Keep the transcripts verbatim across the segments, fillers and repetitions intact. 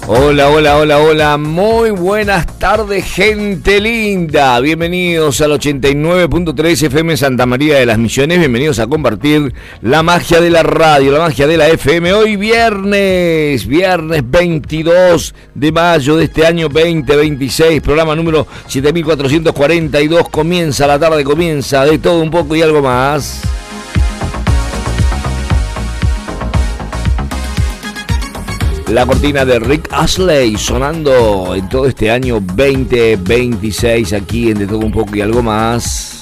Hola, hola, hola, hola, muy buenas tardes, gente linda. Bienvenidos al ochenta y nueve punto tres F M Santa María de las Misiones. Bienvenidos a compartir la magia de la radio, la magia de la F M. Hoy viernes, viernes veintidós de mayo de este año veinte veintiséis, programa número siete mil cuatrocientos cuarenta y dos. Comienza la tarde, comienza de todo un poco y algo más. La cortina de Rick Astley sonando en todo este año veinte veintiséis aquí en De Todo Un Poco y Algo Más.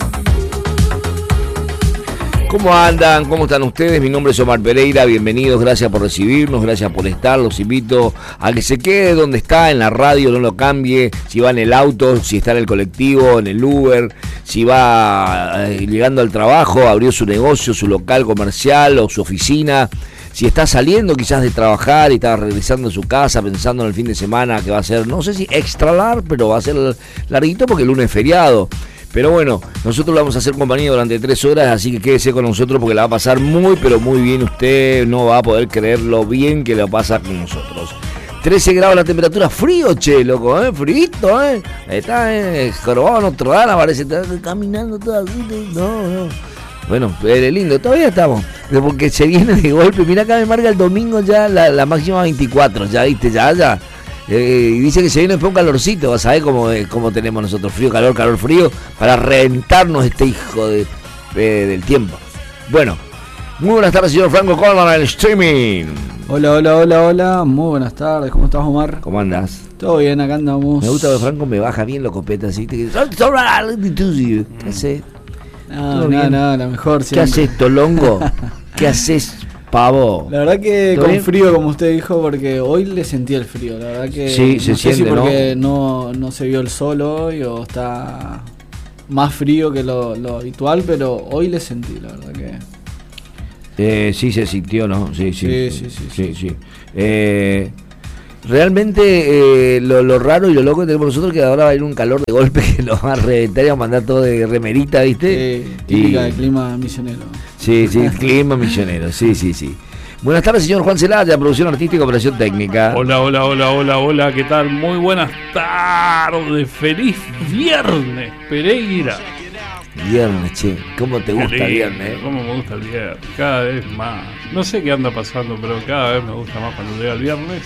¿Cómo andan? ¿Cómo están ustedes? Mi nombre es Omar Pereira, bienvenidos, gracias por recibirnos, gracias por estar. Los invito a que se quede donde está, en la radio, no lo cambie. Si va en el auto, si está en el colectivo, en el Uber, si va eh, llegando al trabajo, abrió su negocio, su local comercial o su oficina. Si está saliendo quizás de trabajar y está regresando a su casa pensando en el fin de semana que va a ser, no sé si extra largo, pero va a ser larguito porque el lunes es feriado. Pero bueno, nosotros le vamos a hacer compañía durante tres horas, así que quédese con nosotros porque la va a pasar muy, pero muy bien. Usted no va a poder creer lo bien que le pasa con nosotros. trece grados la temperatura, frío, che, loco, ¿eh? Frito, ¿eh? Está, ¿eh? Jorobado Notre Dame, parece, está caminando todo así, no, no. Bueno, pero lindo, todavía estamos, porque se viene de golpe. Mira, acá me marca el domingo ya la, la máxima veinticuatro, ya viste, ya, ya. Eh, y dice que se viene después un calorcito, vas a ver cómo, cómo tenemos nosotros, frío, calor, calor, frío, para reventarnos este hijo de, de, del tiempo. Bueno, muy buenas tardes, señor Franco Colman, en el streaming. Hola, hola, hola, hola, muy buenas tardes, ¿cómo estás, Omar? ¿Cómo andas? Todo bien, acá andamos. Me gusta que Franco me baja bien los copetas, ¿viste? ¿Qué haces? No, no, no, la mejor siempre. ¿Qué haces, Tolongo? ¿Qué haces, pavo? La verdad que con bien? frío, como usted dijo, porque hoy le sentí el frío. La verdad que sí, no se sé siente, si porque ¿no? no, no se vio el sol hoy o está más frío que lo, lo habitual, pero hoy le sentí, la verdad que... Eh, sí, se sintió, ¿no? Sí, sí, sí, sí, sí, sí, sí. sí, sí. Eh, realmente eh, lo, lo raro y lo loco que tenemos nosotros es que ahora va a ir un calor de golpe que nos va a reventar y va a mandar todo de remerita, ¿viste? Sí, típica y... del clima misionero. Sí, sí, clima misionero, sí, sí, sí. Buenas tardes, señor Juan Celaya, producción artística, operación técnica. Hola, hola, hola, hola, hola, ¿qué tal? Muy buenas tardes, feliz viernes, Pereira. Viernes, che, ¿cómo te gusta el viernes? Eh? ¿Cómo me gusta el viernes? Cada vez más. No sé qué anda pasando, pero cada vez me gusta más cuando llega el viernes.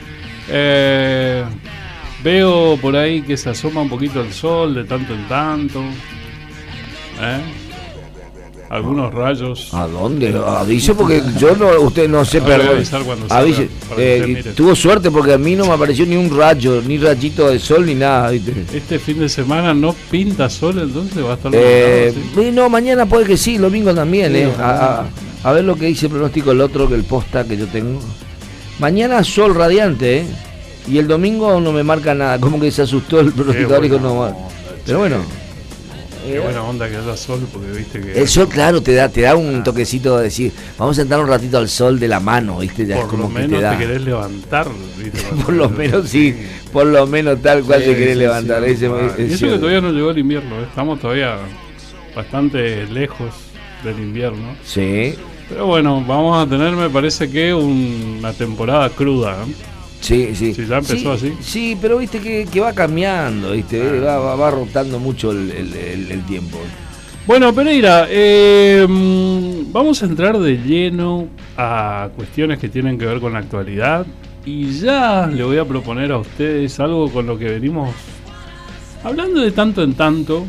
Eh, veo por ahí que se asoma un poquito el sol de tanto en tanto. ¿Eh? Algunos rayos. ¿A dónde? Avise porque yo no, usted no sé, perdón. Avise. Eh, tuvo suerte porque a mí no me apareció ni un rayo, ni rayito de sol, ni nada, ¿viste? Este fin de semana no pinta sol, entonces va a estar. Eh, ¿sí? No, mañana puede que sí, domingo también, sí, eh. A, a, a ver lo que dice el pronóstico el otro, que el posta que yo tengo. Mañana sol radiante, eh. Y el domingo no me marca nada, como que se asustó el pronóstico, dijo no más. Pero bueno. Qué buena onda que haya sol, porque viste que... El sol, claro, te da te da un toquecito de decir, vamos a sentar un ratito al sol de la mano, ¿viste? Ya por es como lo que menos te da. Te querés levantar, ¿viste? Por lo menos sí, por lo menos tal cual sí, te querés sí, levantar. Sí, ese, ese, y eso que todavía no llegó el invierno, estamos todavía bastante lejos del invierno. Sí. Pero bueno, vamos a tener, me parece que un, una temporada cruda, ¿no? Sí, sí. Sí, ya empezó sí, así. Sí, pero viste que, que va cambiando, viste, ah. va, va, va rotando mucho el, el, el, el tiempo. Bueno, Pereira, eh, vamos a entrar de lleno a cuestiones que tienen que ver con la actualidad y ya le voy a proponer a ustedes algo con lo que venimos hablando de tanto en tanto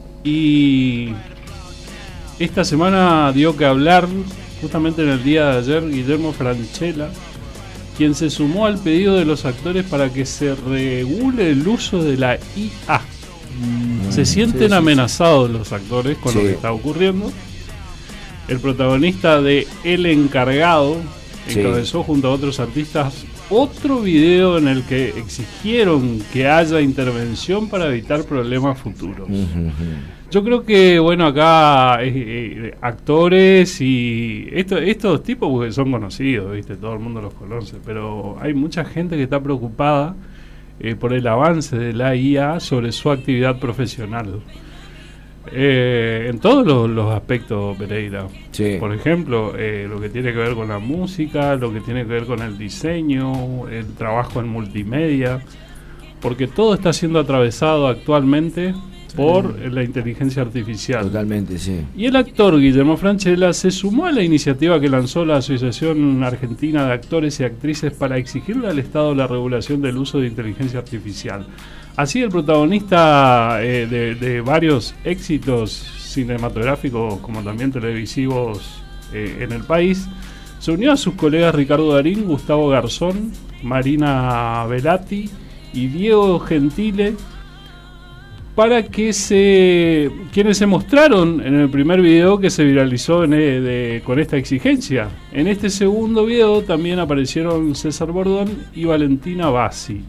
y esta semana dio que hablar justamente en el día de ayer Guillermo Francella, quien se sumó al pedido de los actores para que se regule el uso de la I A. Mm, se sienten sí, sí, amenazados los actores con sí. lo que está ocurriendo. El protagonista de El Encargado sí. encabezó junto a otros artistas otro video en el que exigieron que haya intervención para evitar problemas futuros. Uh-huh. Yo creo que, bueno, acá eh, eh, actores y esto, estos tipos porque son conocidos, ¿viste? Todo el mundo los conoce, pero hay mucha gente que está preocupada eh, por el avance de la I A sobre su actividad profesional. Eh, en todos los, los aspectos, Pereira. Sí. Por ejemplo, eh, lo que tiene que ver con la música, lo que tiene que ver con el diseño, el trabajo en multimedia, porque todo está siendo atravesado actualmente por la inteligencia artificial. Totalmente, sí. Y el actor Guillermo Francella se sumó a la iniciativa que lanzó la Asociación Argentina de Actores y Actrices para exigirle al Estado la regulación del uso de inteligencia artificial. Así, el protagonista eh, de, de varios éxitos cinematográficos como también televisivos eh, en el país, se unió a sus colegas Ricardo Darín, Gustavo Garzón, Marina Velati y Diego Gentile, para que se quienes se mostraron en el primer video que se viralizó en, de, con esta exigencia. En este segundo video también aparecieron César Bordón y Valentina Bassi.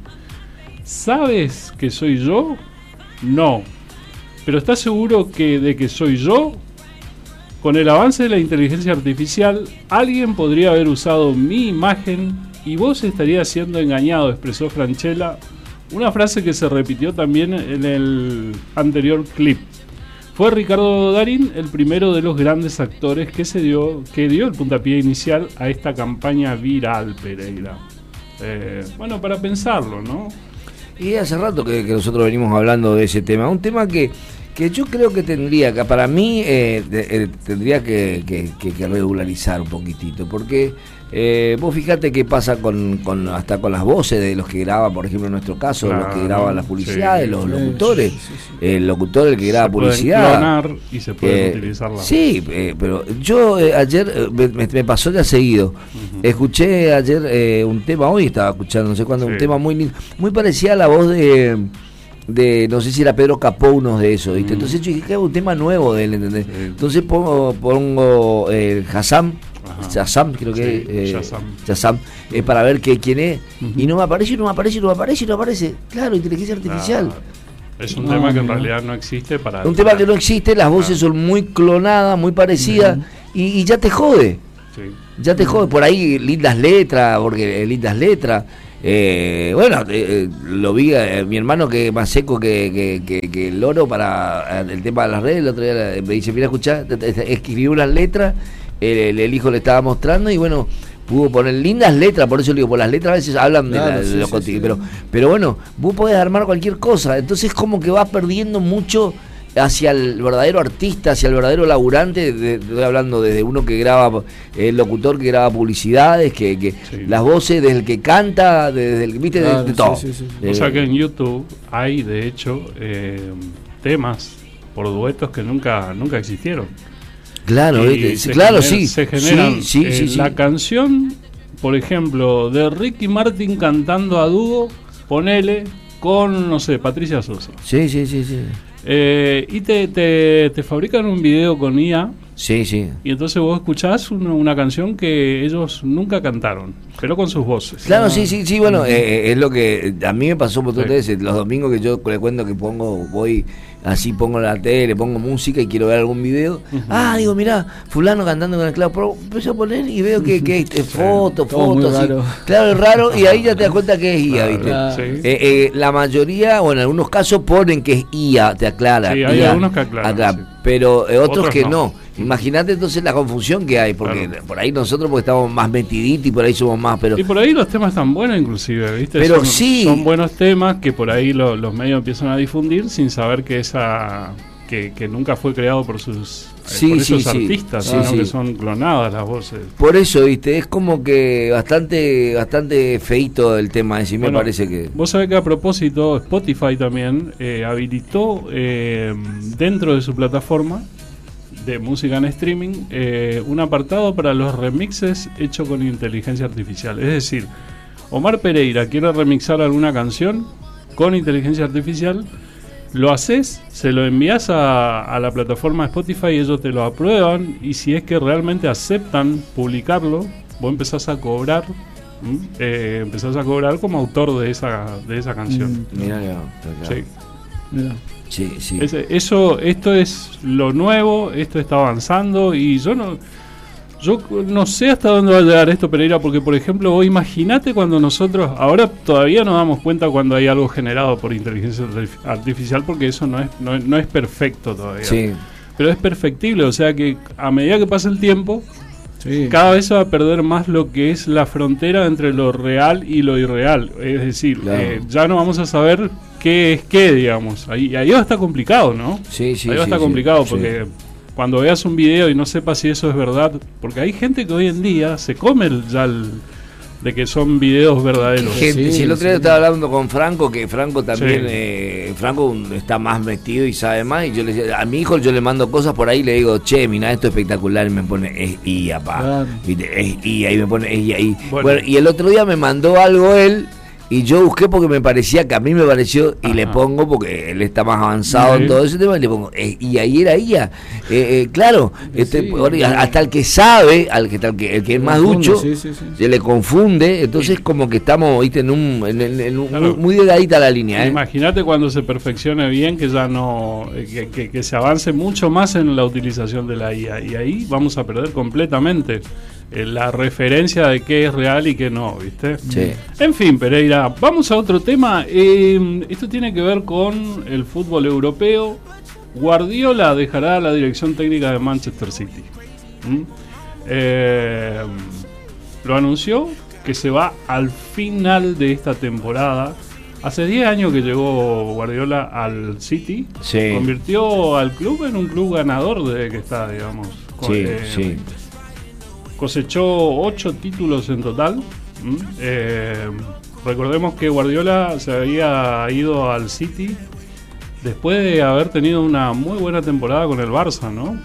¿Sabes que soy yo? No. ¿Pero estás seguro que de que soy yo? Con el avance de la inteligencia artificial, alguien podría haber usado mi imagen y vos estarías siendo engañado, expresó Francella. Una frase que se repitió también en el anterior clip. Fue Ricardo Darín el primero de los grandes actores que se dio, que dio el puntapié inicial a esta campaña viral, Pereira. Eh, bueno, para pensarlo, ¿no? Y hace rato que, que nosotros venimos hablando de ese tema. Un tema que, que yo creo que tendría, que para mí eh, de, eh, tendría que, que, que, que regularizar un poquitito, porque eh, vos fíjate qué pasa con, con hasta con las voces de los que graban, por ejemplo en nuestro caso, claro, los que graban las publicidades, sí, los sí, locutores, sí, sí, sí. el locutor el que graba se publicidad. pueden clonar y se pueden Eh, utilizarla. Sí, eh, pero yo eh, ayer eh, me, me pasó ya seguido. Uh-huh. Escuché ayer eh, un tema, hoy estaba escuchando, no sé cuándo, sí. un tema muy lindo, muy parecida a la voz de, de no sé si era Pedro Capó, uno de esos, ¿viste? Uh-huh. Entonces yo dije que hago un tema nuevo de él, ¿entendés? Sí. Entonces pongo, pongo eh, Hassam. Shazam, creo que sí, eh, Shazam, Shazam eh, para ver que, quién es. Uh-huh. Y no me aparece, no me aparece, no me aparece, no me aparece. Claro, inteligencia artificial. Claro. Es un no, tema que en no. realidad no existe para... Un tema que no existe, las voces claro. son muy clonadas, muy parecidas, uh-huh. y, y ya te jode. Sí. Ya te jode. Por ahí lindas letras, porque eh, lindas letras. Eh, bueno, eh, lo vi eh, mi hermano que es más seco que, que, que, que el loro para el tema de las redes. El otro día me dice, mira, escuchá, escribió unas letras. El, el hijo le estaba mostrando y bueno, pudo poner lindas letras, por eso le digo, por las letras a veces hablan claro, de, la, sí, de lo sí, cotidiano, sí. pero, pero bueno, vos podés armar cualquier cosa, entonces como que vas perdiendo mucho hacia el verdadero artista, hacia el verdadero laburante, de, de, estoy hablando desde uno que graba, el locutor que graba publicidades, que, que sí. las voces, desde el que canta, desde el, viste, claro, de, de todo. Sí, sí, sí. Eh, o sea que en YouTube hay de hecho eh, temas por duetos que nunca, nunca existieron. Claro, se claro, genera, sí. Se generan sí, sí, eh, sí, sí. la canción, por ejemplo, de Ricky Martin cantando a dúo, ponele con, no sé, Patricia Sosa. Sí, sí, sí, sí. Eh, y te, te, te fabrican un video con I A. Sí, sí. Y entonces vos escuchás una, una canción que ellos nunca cantaron, pero con sus voces. Claro, ah. sí, sí, sí, bueno, eh, es lo que a mí me pasó por todas veces. Los domingos que yo le cuento que pongo, voy así, pongo la tele, pongo música y quiero ver algún video. Uh-huh. Ah, digo, mirá, fulano cantando con el clavo, pero empiezo a poner y veo que, que es foto, foto, así. Claro, es raro, y ahí ya te das cuenta que es I A, ¿viste? Claro. Sí. Eh, eh, la mayoría, bueno, en algunos casos ponen que es I A, te aclara. Sí, hay I A, algunos que aclaran. acá, sí. Pero eh, otros, otros que no. no. Imagínate entonces la confusión que hay, porque claro. por ahí nosotros porque estamos más metiditos y por ahí somos más, pero... Y por ahí los temas están buenos inclusive, ¿viste? Pero son, sí. Son buenos temas que por ahí lo, los medios empiezan a difundir sin saber que esa... Que, que nunca fue creado por sus sí, eh, por esos sí, artistas, sí, sino sí. que son clonadas las voces. Por eso, viste, es como que bastante bastante feíto el tema ese, bueno, me parece que... Vos sabés que a propósito, Spotify también eh, habilitó eh, dentro de su plataforma de música en streaming eh, un apartado para los remixes hechos con inteligencia artificial. Es decir, Omar Pereira quiere remixar alguna canción con inteligencia artificial, lo haces, se lo envías a, a la plataforma Spotify y ellos te lo aprueban, y si es que realmente aceptan publicarlo, vos empezás a cobrar, ¿m? Eh, empezás a cobrar como autor de esa de esa canción. Mm, mira, ya, sí. Mira. Sí, sí. Es, eso, esto es lo nuevo, esto está avanzando y yo no... Yo no sé hasta dónde va a llegar esto, Pereira, porque por ejemplo, vos imaginate cuando nosotros, ahora todavía nos damos cuenta cuando hay algo generado por inteligencia artificial, porque eso no es, no, no es perfecto todavía. Sí. Pero es perfectible, o sea que a medida que pasa el tiempo, Sí. cada vez se va a perder más lo que es la frontera entre lo real y lo irreal. Es decir, Claro. eh, ya no vamos a saber qué es qué, digamos. Ahí, ahí va a estar complicado, ¿no? Sí, sí, ahí va a sí, estar sí, complicado sí. porque cuando veas un video y no sepas si eso es verdad, porque hay gente que hoy en día se come el, ya el, de que son videos verdaderos. Gente, Sí, si el otro día sí. estaba hablando con Franco, que Franco también, Sí. eh, Franco está más metido y sabe más, y yo le decía, a mi hijo yo le mando cosas por ahí y le digo, che, mira, esto es espectacular, y me pone, es I A, pa. Claro. ¿Viste? Es I A, y me pone, es I A. Y, Bueno. bueno, y el otro día me mandó algo él, y yo busqué porque me parecía que a mí me pareció, y Ajá. le pongo, porque él está más avanzado Sí. en todo ese tema, y le pongo, eh, y ahí era I A. Eh, eh, claro, este, Sí, por- sí. hasta el que sabe, al que, el que, el que es más Confundo, ducho, sí, sí, sí. se le confunde, entonces como que estamos, viste, en un, en, en- en un- Claro. muy, muy delgadita la línea, ¿eh? Imagínate cuando se perfeccione bien, que ya no, eh, que, que- que se avance mucho más en la utilización de la I A, y ahí vamos a perder completamente eh, la referencia de qué es real y qué no, ¿viste? Sí. En fin, Pereira, vamos a otro tema. Eh, esto tiene que ver con el fútbol europeo. Guardiola dejará la dirección técnica de Manchester City. ¿Mm? Eh, lo anunció que se va al final de esta temporada. Hace diez años que llegó Guardiola al City. Sí. Convirtió al club en un club ganador desde que está, digamos. Con- Sí, eh, sí. Cosechó ocho títulos en total. ¿Mm? Eh, recordemos que Guardiola se había ido al City después de haber tenido una muy buena temporada con el Barça, ¿no?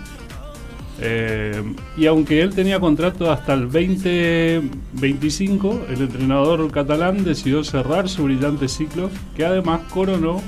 Eh, y aunque él tenía contrato hasta el veinte veinticinco, el entrenador catalán decidió cerrar su brillante ciclo, que además coronó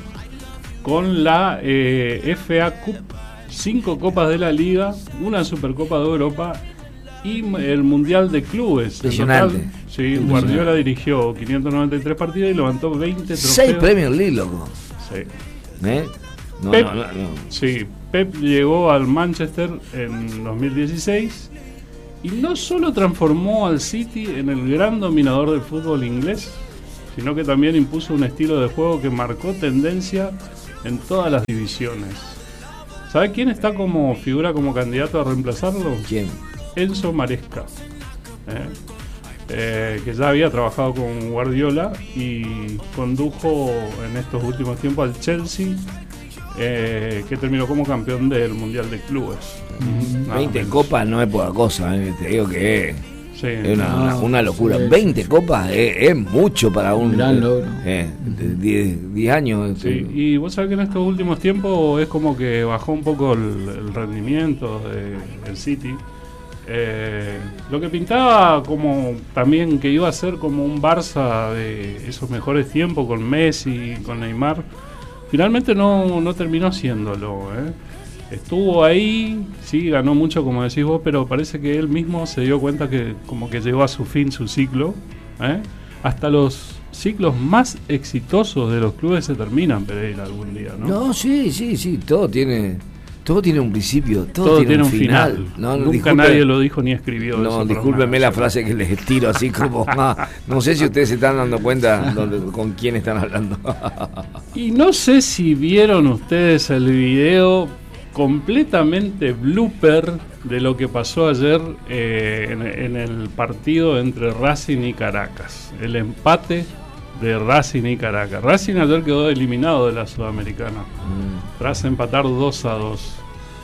con la eh, F A Cup, cinco copas de la Liga, una Supercopa de Europa y m- el Mundial de Clubes. En Impresionante. total, sí, Guardiola dirigió quinientos noventa y tres partidos y levantó veinte trofeos. Seis Premier League, loco. Sí. ¿Eh? No, Pep. no, no, no. Sí, Pep llegó al Manchester en dos mil dieciséis y no solo transformó al City en el gran dominador del fútbol inglés, sino que también impuso un estilo de juego que marcó tendencia en todas las divisiones. ¿Sabe quién está como figura como candidato a reemplazarlo? ¿Quién? Enzo Maresca, ¿eh? Eh, que ya había trabajado con Guardiola y condujo en estos últimos tiempos al Chelsea, eh, que terminó como campeón del Mundial de Clubes. Nada veinte menos. copas no es poca cosa, ¿eh? Te digo que es, Sí. es una, No, una- una locura. sí, veinte sí. copas es, es mucho para un... Un gran logro. Eh, de diez, diez años. Sí, este, y vos sabés que en estos últimos tiempos es como que bajó un poco el, el rendimiento del City. Eh, lo que pintaba como también que iba a ser como un Barça de esos mejores tiempos con Messi, con Neymar, finalmente no, no terminó siéndolo. ¿eh? Estuvo ahí, sí, ganó mucho como decís vos, pero parece que él mismo se dio cuenta que como que llegó a su fin su ciclo. ¿eh? Hasta los ciclos más exitosos de los clubes se terminan, Pereira, algún día, ¿no? No, sí, sí, sí, todo tiene, todo tiene un principio, todo, Todo tiene, un final. No, no, Nunca disculpe- nadie lo dijo ni escribió. No, eso, pero discúlpenme una- la frase que les tiro así como... ah, no sé si ustedes se están dando cuenta donde- con quién están hablando. Y no sé si vieron ustedes el video completamente blooper de lo que pasó ayer eh, en, en el partido entre Racing y Caracas. El empate de Racing y Caracas. Racing ayer quedó eliminado de la Sudamericana tras empatar dos a dos.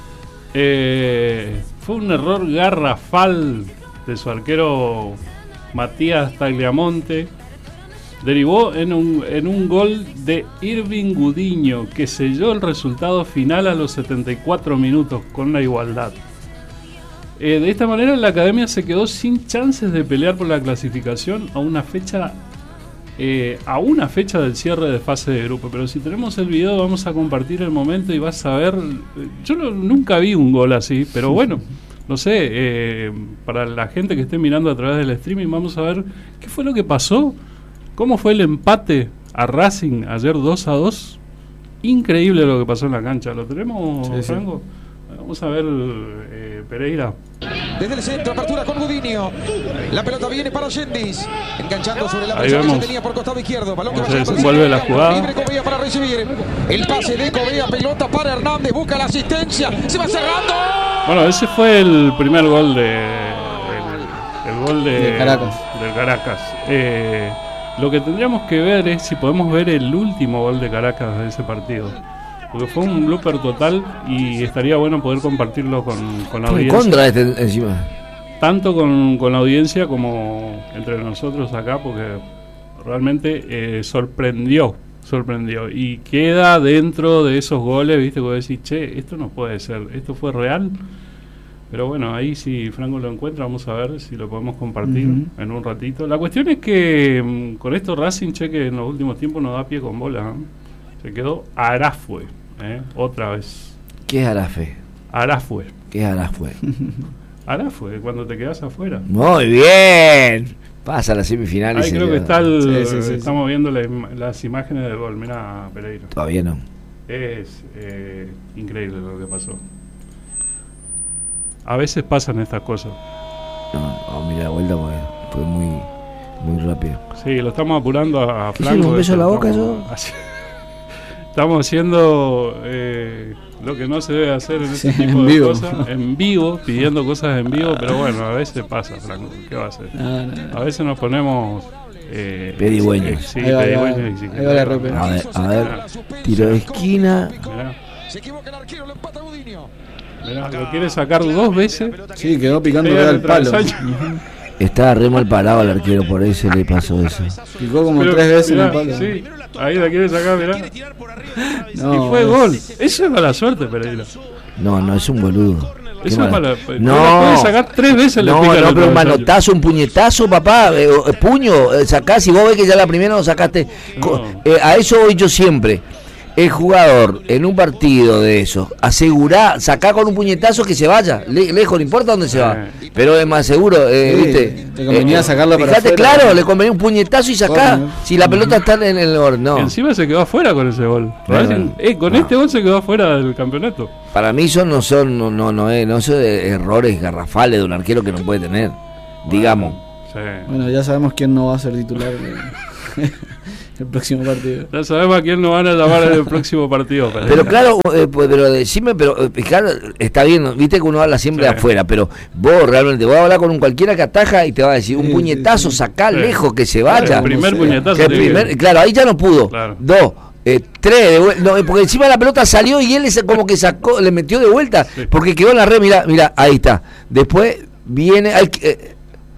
Eh, fue un error garrafal de su arquero Matías Tagliamonte. Derivó en un, en un gol de Irving Gudiño, que selló el resultado final a los setenta y cuatro minutos con la igualdad. Eh, de esta manera la academia se quedó sin chances de pelear por la clasificación a una fecha eh, a una fecha del cierre de fase de grupo. Pero si tenemos el video vamos a compartir el momento y vas a ver. eh, Yo no- nunca vi un gol así, pero bueno, no sé, eh, para la gente que esté mirando a través del streaming vamos a ver qué fue lo que pasó. ¿Cómo fue el empate a Racing ayer dos a dos? Increíble lo que pasó en la cancha. ¿Lo tenemos, Sí, sí. Franco? Vamos a ver, eh, Pereira. desde el centro, apertura con Gudinio. La pelota viene para Yendis, enganchando sobre la Ahí presión que vemos. se tenía por costado izquierdo. Balón que Se va a desenvuelve la jugada. Libre Cobea para recibir. El pase de Cobea, pelota para Hernández, busca la asistencia, se va cerrando. Bueno, ese fue el primer gol de. El, el gol de, De Caracas. del Caracas. Eh, lo que tendríamos que ver es si podemos ver el último gol de Caracas de ese partido. Porque fue un blooper total y estaría bueno poder compartirlo con, con la Fue en audiencia. contra de este encima. Tanto con, con la audiencia como entre nosotros acá, porque realmente eh, sorprendió, sorprendió. Y queda dentro de esos goles, viste, que vos decís, che, esto no puede ser, esto fue real. Pero bueno, ahí si Franco lo encuentra, vamos a ver si lo podemos compartir Uh-huh. en un ratito. La cuestión es que mm, con esto Racing, che, que en los últimos tiempos no da pie con bola, ¿eh? Se quedó Arafue, ¿eh? Otra vez. ¿Qué es Arafe? Arafue. ¿Qué es Arafue? Arafue, cuando te quedas afuera. Muy bien. Pasa a la semifinal y Ahí se creo que queda. está el, Sí, sí, sí, estamos viendo la im- las imágenes del gol. Mira, Pereira. Todavía no. Es eh, increíble lo que pasó. A veces pasan estas cosas. No, no, mira la vuelta porque fue muy, muy rápido. Sí, lo estamos apurando a, a ¿Hicieron Franco. un beso en la boca, estamos, haci- estamos haciendo eh, lo que no se debe hacer en este Sí, tipo en de vivo. cosas. En vivo, pidiendo cosas en vivo. Pero bueno, a veces pasa, Franco. ¿Qué va a hacer? No, no, no. A veces nos ponemos... Eh, Pedigüeños. Sí, Ahí va, ahí va. pedigüeños. y sí, Ahí va la ropa. A ver, a ver. Tiro de esquina. Mirá. Se equivoca el arquero, lo empata Gudinio. Mirá, lo quiere sacar dos veces. Sí, quedó picando Pega al el palo. travesaño. Estaba re mal parado el arquero, por eso le pasó eso. Picó como Pero, tres veces en mirá, el palo. Sí, ahí la quiere sacar, mirá. No, y fue es- gol. Eso es mala suerte, Pereira. No, no, es un boludo. Qué Eso es mala- mala. No. No. Puede sacar tres veces le No, pica no, el pero un travesaño. manotazo, un puñetazo, papá, eh, eh, puño, eh, sacás y vos ves que ya la primera no sacaste. Co- No. eh, a eso voy yo siempre. El jugador en un partido de esos, asegurá, sacá con un puñetazo que se vaya, le- lejos, no importa dónde se va. Sí. Pero es más seguro, eh, Sí, ¿viste? te convenía sacarla para fíjate, afuera. claro, le convenía un puñetazo y sacá. Corner. Si la pelota está en el horno. No. Encima se quedó afuera con ese gol. Bueno. Racing, eh, con No. este gol se quedó afuera del campeonato. Para mí son no son no no no, eh, no son eh, errores garrafales de un arquero que no puede tener, digamos. Sí. Bueno, ya sabemos quién no va a ser titular el, el próximo partido. Ya sabemos a quién nos van a llamar en el próximo partido. Pereira. Pero claro, eh, pues, pero decime, pero eh, claro, está bien, viste que uno habla siempre Sí. de afuera, pero vos realmente vos vas a hablar con un cualquiera que ataja y te va a decir un Sí, puñetazo, sí, sí. sacá Sí. lejos que se Claro, vaya. el primer Como sea. puñetazo. Que el tiene que- primer- claro, ahí ya no pudo. Claro. Dos, eh, tres, de vuel- no, eh, porque encima la pelota salió y él ese como que sacó, le metió de vuelta, Sí. porque quedó en la red, mira, mira, ahí está. Después viene, hay que, eh,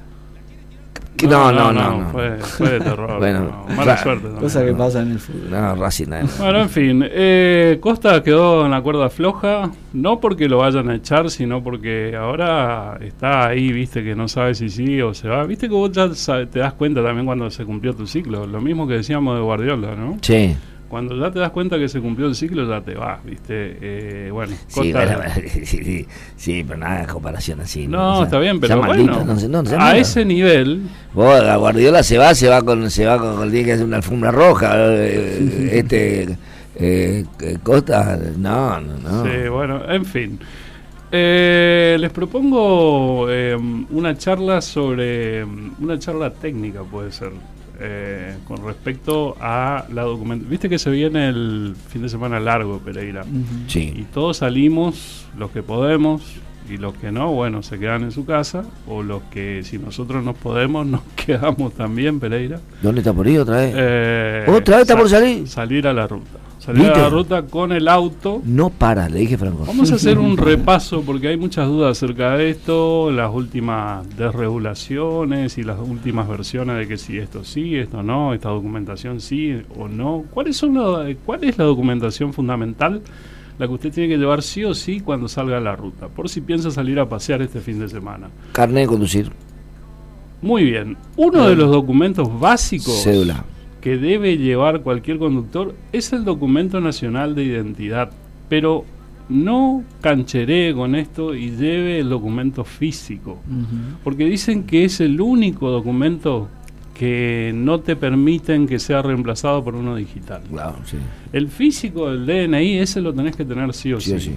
que- no, no, no, no. Fue, fue de terror. Bueno, no, mala claro. suerte. también. Cosa que pasa en el fútbol. No, Racing, nada. Bueno, en fin, eh, Costa quedó en la cuerda floja, no porque lo vayan a echar, sino porque ahora está ahí, viste, que no sabe si sí o se va. Viste que vos ya sabe- te das cuenta también cuando se cumplió tu ciclo, lo mismo que decíamos de Guardiola, ¿no? Sí. Cuando ya te das cuenta que se cumplió el ciclo, ya te vas, viste. Eh, bueno, Sí, Costa... bueno, sí, sí, sí, pero nada de comparación así. No, O sea, está bien, ya pero maldito, bueno, no sé, no, ya a mira. ese nivel, Vos, la Guardiola se va, se va con, se va con, con tiene que hacer una alfombra roja. eh, este eh, eh, Costa, no, no, no. sí, bueno, en fin. Eh, les propongo eh, una charla sobre, una charla técnica puede ser, eh, con respecto a la documentación. Viste que se viene el fin de semana largo, Pereira, y Sí. todos salimos, los que podemos, y los que no, bueno, se quedan en su casa, o los que si nosotros nos podemos, nos quedamos también, Pereira. ¿Dónde está por ahí otra vez? Eh, ¿Otra vez está sa- por salir? Salir a la ruta. Salir ¿Viste? a la ruta con el auto. No para, le dije Franco. Vamos a hacer un repaso porque hay muchas dudas acerca de esto, las últimas desregulaciones y las últimas versiones de que si esto sí, esto no, esta documentación sí o no. ¿Cuáles son la- ¿Cuál es la documentación fundamental, la que usted tiene que llevar sí o sí cuando salga a la ruta? Por si piensa salir a pasear este fin de semana. Carnet de conducir, Muy bien, uno de los documentos básicos cédula. que debe llevar cualquier conductor es el documento nacional de identidad, pero no cancheree con esto y lleve el documento físico, porque dicen que es el único documento que no te permiten que sea reemplazado por uno digital. Claro, sí. El físico del D N I, ese lo tenés que tener sí o Sí sí. o sí.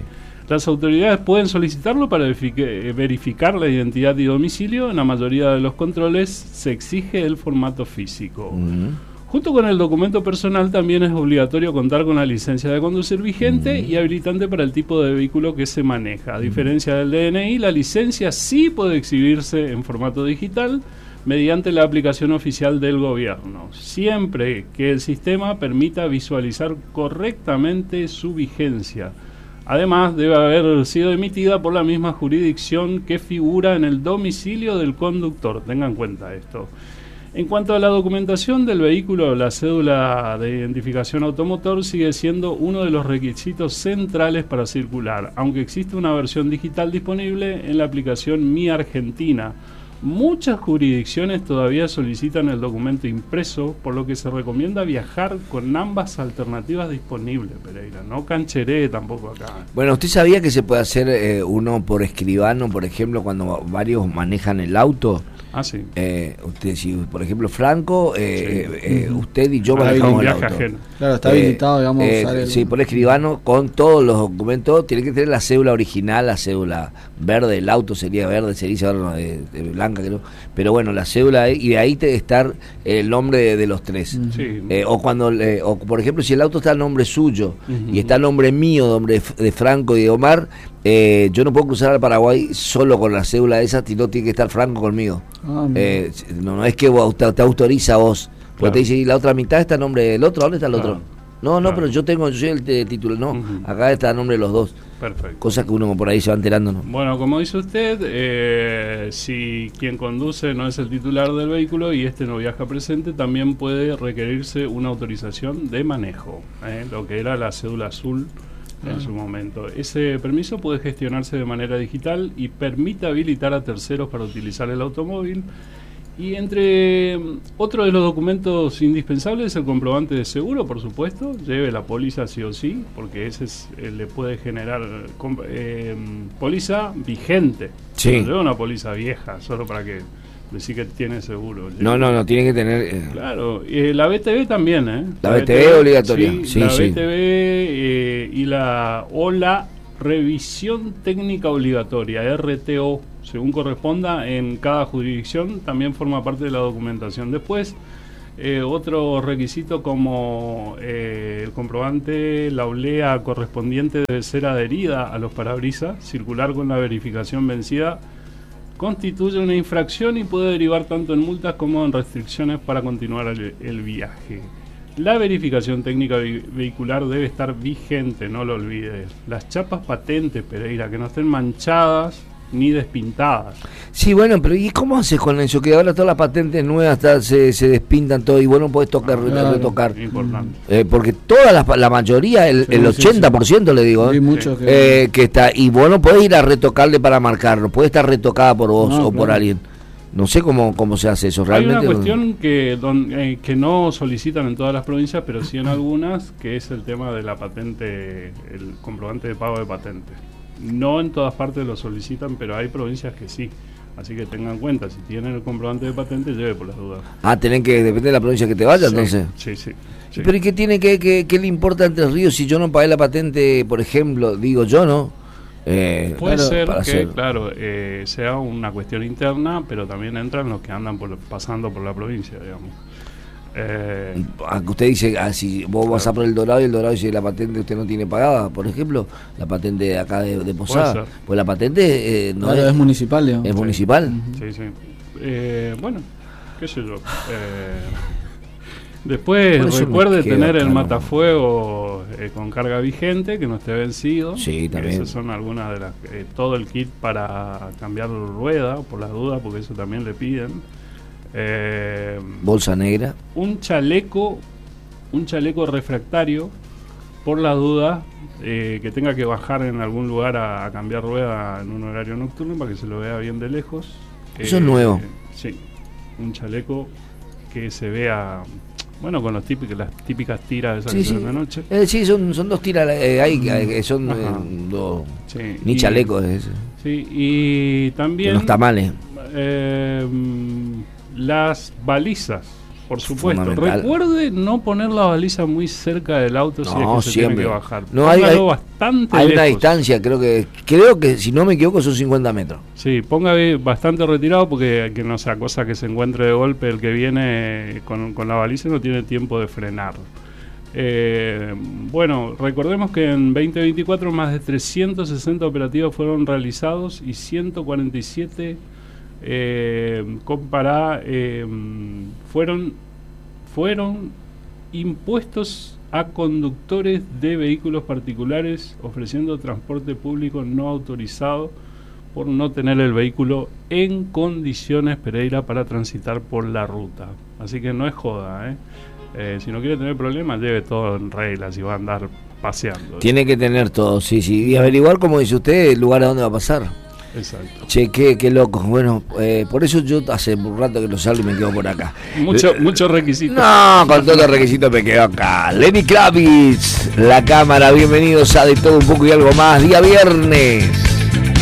Las autoridades pueden solicitarlo para verificar la identidad y domicilio. En la mayoría de los controles se exige el formato físico. Uh-huh. Junto con el documento personal también es obligatorio contar con la licencia de conducir vigente uh-huh. y habilitante para el tipo de vehículo que se maneja. A diferencia del D N I, la licencia sí puede exhibirse en formato digital mediante la aplicación oficial del gobierno, siempre que el sistema permita visualizar correctamente su vigencia. Además, debe haber sido emitida por la misma jurisdicción que figura en el domicilio del conductor. Tengan en cuenta esto. En cuanto a la documentación del vehículo, la cédula de identificación automotor sigue siendo uno de los requisitos centrales para circular, aunque existe una versión digital disponible en la aplicación Mi Argentina. Muchas jurisdicciones todavía solicitan el documento impreso, por lo que se recomienda viajar con ambas alternativas disponibles, Pereira. No cancheré tampoco acá. Bueno, ¿usted sabía que se puede hacer eh, uno por escribano, por ejemplo, cuando varios manejan el auto? Ah, sí. Eh, usted, si por ejemplo Franco, eh, sí. eh, uh-huh. usted y yo ah, manejamos el auto. Ajeno. Claro, está habilitado, eh, digamos. Eh, el... Sí, por escribano, con todos los documentos, tiene que tener la cédula original, la cédula verde, el auto sería verde, se dice ahora de, de blanca, creo. Pero bueno, la cédula, y de ahí te estar el nombre de, de los tres. Sí. Eh, o cuando, eh, o por ejemplo, si el auto está a nombre suyo uh-huh. y está a nombre mío, nombre de, de Franco y de Omar, eh, yo no puedo cruzar al Paraguay solo con la cédula esa, sino tiene que estar Franco conmigo. Ah, eh, no, no es que vos, te, te autoriza a vos, porque claro. te dice, y la otra mitad está a nombre del otro, ¿dónde está el claro. otro? No, no, claro. pero yo tengo, yo soy el de título, no, uh-huh. acá está a nombre de los dos. Perfecto. Cosas que uno por ahí se va enterando, ¿no? Bueno, como dice usted, eh, si quien conduce no es el titular del vehículo y este no viaja presente, también puede requerirse una autorización de manejo, eh, lo que era la cédula azul en su momento. Ese permiso puede gestionarse de manera digital y permite habilitar a terceros para utilizar el automóvil. Y entre otro de los documentos indispensables es el comprobante de seguro, por supuesto. Lleve la póliza sí o sí, porque ese es, eh, le puede generar eh, póliza vigente. Sí. No lleva una póliza vieja, solo para que decir que tiene seguro. No, no, no, tiene que tener... Eh... Claro, eh, la B T V también, ¿eh? La, la B T V es obligatoria. Sí, sí, la sí. B T V eh, y la o la revisión técnica obligatoria, R T O, según corresponda en cada jurisdicción, también forma parte de la documentación. Después, eh, otro requisito como eh, el comprobante, la oblea correspondiente debe ser adherida a los parabrisas, circular con la verificación vencida constituye una infracción y puede derivar tanto en multas como en restricciones para continuar el, el viaje. La verificación técnica vehicular debe estar vigente, no lo olvides. Las chapas patentes, Pereira, que no estén manchadas ni despintadas. Sí, bueno, pero ¿y cómo haces con eso? Que ahora todas las patentes nuevas está, se, se despintan todo y vos no podés tocar, ah, claro, retocar. Importante. Eh, porque toda la, la mayoría, el, sí, el ochenta por ciento sí, sí. le digo, sí, eh, mucho que... Eh, que está, y vos no podés ir a retocarle para marcarlo, puede estar retocada por vos no, o claro. por alguien. No sé cómo, cómo se hace eso realmente. Hay una cuestión que, don, eh, que no solicitan en todas las provincias, pero sí en algunas, que es el tema de la patente, el comprobante de pago de patente. No en todas partes lo solicitan, pero hay provincias que sí. Así que tengan en cuenta, si tienen el comprobante de patente, lleve por las dudas. Ah, tienen que, depende de la provincia que te vaya, sí, entonces. Sí, sí. sí. Pero ¿y qué tiene que, que, qué le importa Entre Ríos si yo no pagué la patente, por ejemplo? Digo yo, ¿no? Eh, Puede claro, ser que, hacer... claro, eh, sea una cuestión interna, pero también entran los que andan por, pasando por la provincia, digamos. Eh, usted dice, ah, si vos vas a por el Dorado y el Dorado dice la patente usted no tiene pagada, por ejemplo, la patente de acá de, de Posada, pues la patente eh, no claro, es, es municipal, digamos. Es sí. municipal. Sí, sí. Eh, bueno, qué sé yo. Eh, después recuerde tener el matafuego eh, con carga vigente, que no esté vencido. Sí, también. Esas son algunas de las, eh, todo el kit para cambiar rueda, por las dudas, porque eso también le piden. Eh, bolsa negra, un chaleco un chaleco refractario por la duda eh, que tenga que bajar en algún lugar a, a cambiar rueda en un horario nocturno para que se lo vea bien de lejos. Eso eh, es nuevo. Eh, sí, un chaleco que se vea bueno con los típicos, las típicas tiras de esa sí, sí. de la noche. Eh, sí, son, son dos tiras, eh, hay que son eh, dos sí. ni y, chalecos es. Sí, y también los tamales. Eh, las balizas Por supuesto. Recuerde no poner la baliza muy cerca del auto, no, si es que se siempre tiene que bajar. No, hay, hay, bastante hay lejos. Una distancia, creo que creo que si no me equivoco son cincuenta metros. Sí, ponga bastante retirado porque que no sea cosa que se encuentre de golpe el que viene con, con la baliza no tiene tiempo de frenar. Eh, bueno, recordemos que en veinte veinticuatro más de trescientos sesenta operativos fueron realizados y ciento cuarenta y siete eh, compará, eh, fueron, fueron impuestos a conductores de vehículos particulares ofreciendo transporte público no autorizado por no tener el vehículo en condiciones, Pereira, para transitar por la ruta. Así que no es joda, ¿eh? Eh, si no quiere tener problemas, lleve todo en reglas y va a andar paseando. Tiene que tener todo, sí, sí. Y averiguar, como dice usted, el lugar a dónde va a pasar. Exacto. Che, qué, qué loco. Bueno, eh, por eso yo hace un rato que lo salgo y me quedo por acá. Mucho, muchos requisitos. No, con todos los requisitos me quedo acá. Lenny Kravitz, la cámara, bienvenidos a De Todo Un Poco y Algo Más, día viernes.